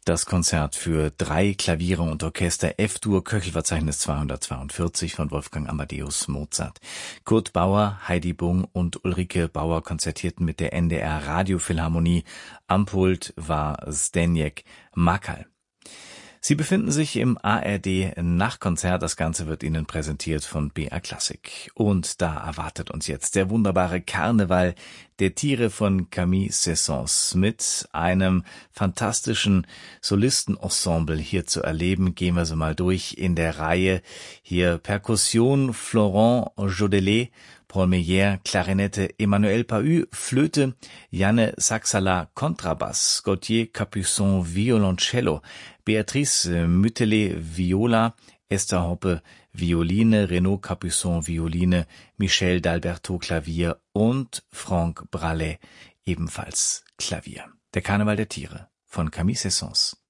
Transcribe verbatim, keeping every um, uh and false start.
Das Konzert für drei Klaviere und Orchester F-Dur, Köchelverzeichnis zweihundertzweiundvierzig von Wolfgang Amadeus Mozart. Kurt Bauer, Heidi Bung und Ulrike Bauer konzertierten mit der N D R Radiophilharmonie. Am Pult war Zdeněk Makal. Sie befinden sich im A R D Nachtkonzert. Das Ganze wird Ihnen präsentiert von B R Classic. Und da erwartet uns jetzt der wunderbare Karneval der Tiere von Camille Saint-Saëns mit einem fantastischen Solistenensemble hier zu erleben. Gehen wir so mal durch in der Reihe. Hier Perkussion Florent Jodelet, Paul Meyer, Klarinette Emmanuel Pahud, Flöte Janne Saxala, Kontrabass Gauthier Capuçon, Violoncello, Beatrice Müttelet, Viola, Esther Hoppe, Violine, Renaud Capuçon, Violine, Michel d'Alberto, Klavier und Franck Bralet, ebenfalls Klavier. Der Karneval der Tiere von Camille Saint-Saëns.